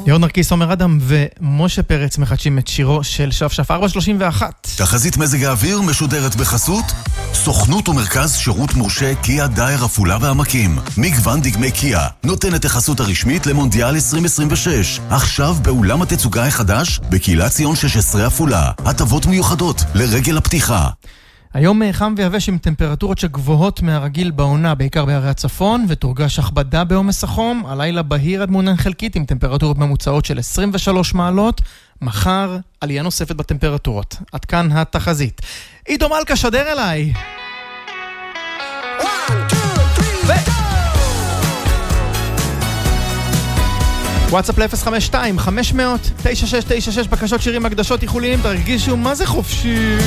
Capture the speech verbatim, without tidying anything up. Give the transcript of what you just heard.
יאור נרקיס, עומר אדם ומשה פרץ מחדשים את שירו של שפשף. ארבע שלושים ואחת. תחזית מזג האוויר משודרת בחסות סוכנות ומרכז שירות מורשה קיה דייר עפולה והעמקים. מגוון דגמי קיה נותן את החסות הרשמית למונדיאל עשרים עשרים ושש. עכשיו באולם התצוגה החדש בקהילת ציון שש עשרה עפולה. הטבות מיוחדות לרגל הפתיחה. היום חם ויבש עם טמפרטורות שגבוהות מהרגיל בעונה, בעיקר בערי הצפון, ותורגש הכבדה בעומס החום. הלילה בהיר עד מעונן חלקית עם טמפרטורות ממוצעות של עשרים ושלוש מעלות. מחר עלייה נוספת בטמפרטורות. עד כאן התחזית. עידו מלכה, שדר אליי. וואטסאפ ל-אפס חמש שתיים חמש מאות תשע שש תשע שש, בקשות שירים הקדשות איחוליים, תרגישו מה זה חופשי.